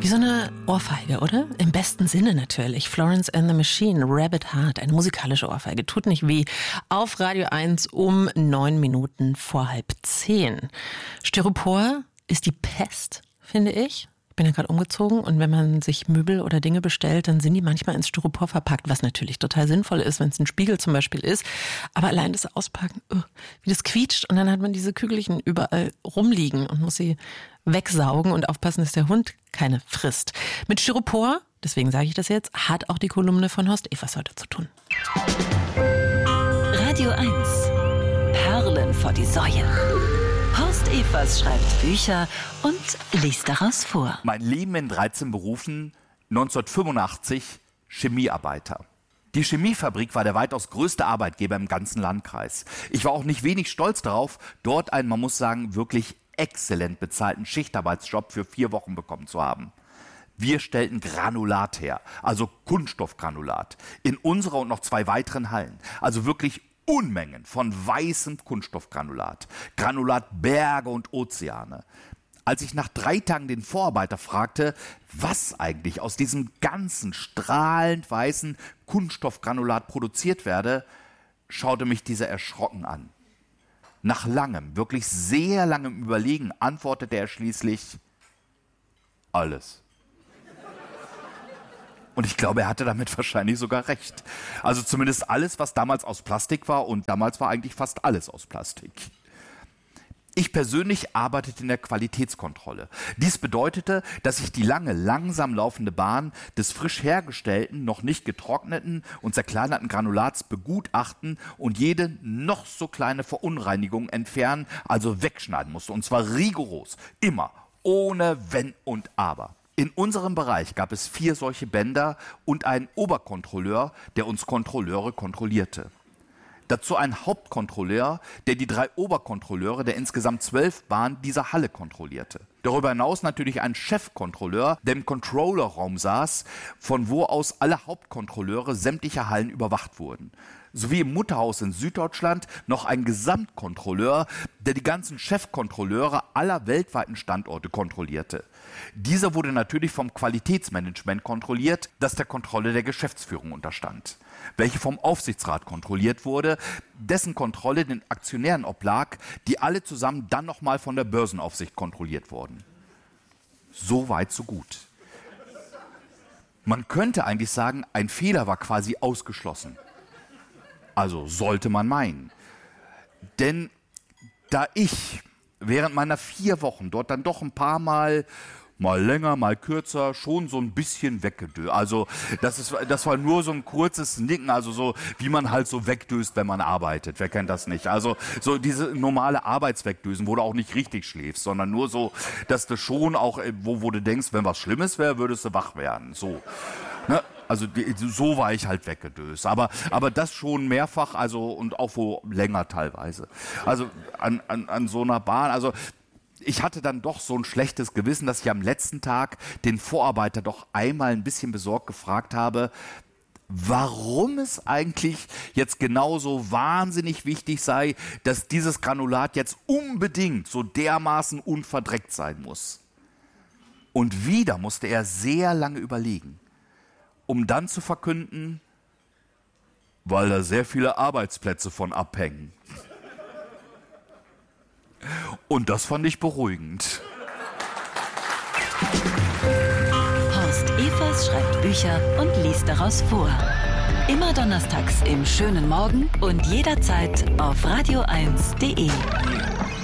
Wie so eine Ohrfeige, oder? Im besten Sinne natürlich. Florence and the Machine, Rabbit Heart, eine musikalische Ohrfeige. Tut nicht weh. Auf Radio 1 um 9 Minuten vor 9:30. Styropor ist die Pest, finde ich. Ich bin ja gerade umgezogen und wenn man sich Möbel oder Dinge bestellt, dann sind die manchmal ins Styropor verpackt, was natürlich total sinnvoll ist, wenn es ein Spiegel zum Beispiel ist. Aber allein das Auspacken, wie das quietscht und dann hat man diese Kügelchen überall rumliegen und muss sie wegsaugen und aufpassen, dass der Hund keine frisst. Mit Styropor, deswegen sage ich das jetzt, hat auch die Kolumne von Horst Evers heute zu tun. Radio 1. Perlen vor die Säue. Horst Evers schreibt Bücher und liest daraus vor. Mein Leben in 13 Berufen, 1985 Chemiearbeiter. Die Chemiefabrik war der weitaus größte Arbeitgeber im ganzen Landkreis. Ich war auch nicht wenig stolz darauf, dort einen, man muss sagen, wirklich exzellent bezahlten Schichtarbeitsjob für 4 Wochen bekommen zu haben. Wir stellten Granulat her, also Kunststoffgranulat, in unserer und noch 2 weiteren Hallen. Also wirklich Unmengen von weißem Kunststoffgranulat. Granulatberge und Ozeane. Als ich nach 3 Tagen den Vorarbeiter fragte, was eigentlich aus diesem ganzen strahlend weißen Kunststoffgranulat produziert werde, schaute mich dieser erschrocken an. Nach langem, wirklich sehr langem Überlegen antwortete er schließlich: alles. Und ich glaube, er hatte damit wahrscheinlich sogar recht. Also zumindest alles, was damals aus Plastik war, und damals war eigentlich fast alles aus Plastik. Ich persönlich arbeitete in der Qualitätskontrolle. Dies bedeutete, dass ich die lange, langsam laufende Bahn des frisch hergestellten, noch nicht getrockneten und zerkleinerten Granulats begutachten und jede noch so kleine Verunreinigung entfernen, also wegschneiden musste. Und zwar rigoros, immer, ohne Wenn und Aber. In unserem Bereich gab es 4 solche Bänder und einen Oberkontrolleur, der uns Kontrolleure kontrollierte. Dazu ein Hauptkontrolleur, der die 3 Oberkontrolleure der insgesamt 12 Bahnen dieser Halle kontrollierte. Darüber hinaus natürlich ein Chefkontrolleur, der im Controllerraum saß, von wo aus alle Hauptkontrolleure sämtlicher Hallen überwacht wurden. Sowie im Mutterhaus in Süddeutschland noch ein Gesamtkontrolleur, der die ganzen Chefkontrolleure aller weltweiten Standorte kontrollierte. Dieser wurde natürlich vom Qualitätsmanagement kontrolliert, das der Kontrolle der Geschäftsführung unterstand, welche vom Aufsichtsrat kontrolliert wurde, dessen Kontrolle den Aktionären oblag, die alle zusammen dann nochmal von der Börsenaufsicht kontrolliert wurden. So weit, so gut. Man könnte eigentlich sagen, ein Fehler war quasi ausgeschlossen. Also sollte man meinen. Denn da ich während meiner 4 Wochen dort dann doch ein paar Mal länger, mal kürzer, schon so ein bisschen weggedöst. Also das war nur so ein kurzes Nicken, also so wie man halt so wegdöst, wenn man arbeitet. Wer kennt das nicht? Also so diese normale Arbeitswegdösen, wo du auch nicht richtig schläfst, sondern nur so, dass du schon auch, wo du denkst, wenn was Schlimmes wäre, würdest du wach werden. So, ne? Also so war ich halt weggedöst. Aber das schon mehrfach, also und auch wo länger teilweise. Also an so einer Bahn, also ich hatte dann doch so ein schlechtes Gewissen, dass ich am letzten Tag den Vorarbeiter doch einmal ein bisschen besorgt gefragt habe, warum es eigentlich jetzt genauso wahnsinnig wichtig sei, dass dieses Granulat jetzt unbedingt so dermaßen unverdreckt sein muss. Und wieder musste er sehr lange überlegen, um dann zu verkünden, weil da sehr viele Arbeitsplätze von abhängen. Und das fand ich beruhigend. Horst Evers schreibt Bücher und liest daraus vor. Immer donnerstags im schönen Morgen und jederzeit auf radio1.de.